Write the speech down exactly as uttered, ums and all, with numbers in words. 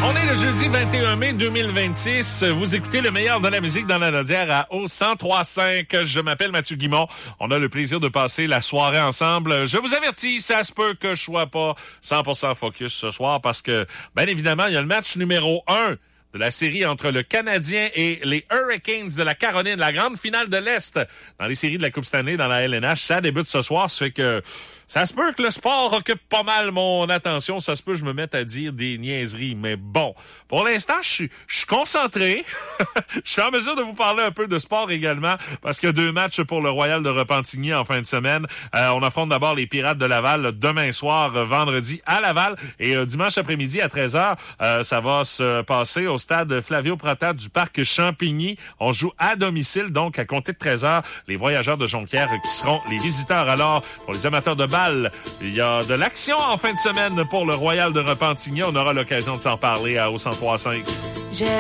On est le jeudi vingt et un mai deux mille vingt-six. Vous écoutez le meilleur de la musique dans la Nodière à O cent trois virgule cinq. Je m'appelle Mathieu Guimond. On a le plaisir de passer la soirée ensemble. Je vous avertis, ça se peut que je sois pas cent pour cent focus ce soir parce que, bien évidemment, il y a le match numéro un de la série entre le Canadien et les Hurricanes de la Caroline, la grande finale de l'Est dans les séries de la Coupe Stanley dans la L N H. Ça débute ce soir, ça fait que ça se peut que le sport occupe pas mal mon attention. Ça se peut que je me mette à dire des niaiseries. Mais bon, pour l'instant, je suis je suis concentré. Je suis en mesure de vous parler un peu de sport également parce qu'il y a deux matchs pour le Royal de Repentigny en fin de semaine. Euh, on affronte d'abord les Pirates de Laval demain soir, euh, vendredi à Laval. Et euh, dimanche après-midi à treize heures, euh, ça va se passer au stade Flavio Prota du parc Champigny. On joue à domicile, donc à compter de treize heures, les Voyageurs de Jonquière qui seront les visiteurs. Alors, pour les amateurs de balle, il y a de l'action en fin de semaine pour le Royal de Repentigny. On aura l'occasion de s'en parler à O cent trois virgule cinq.